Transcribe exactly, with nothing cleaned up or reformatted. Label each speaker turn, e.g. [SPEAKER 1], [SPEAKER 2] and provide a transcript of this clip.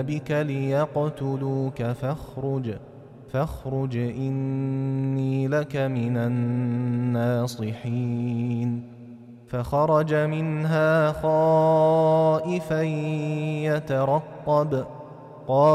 [SPEAKER 1] بك ليقتلوك فاخرج فاخرج إني لك من الناصحين فخرج منها خائفا يترقب قال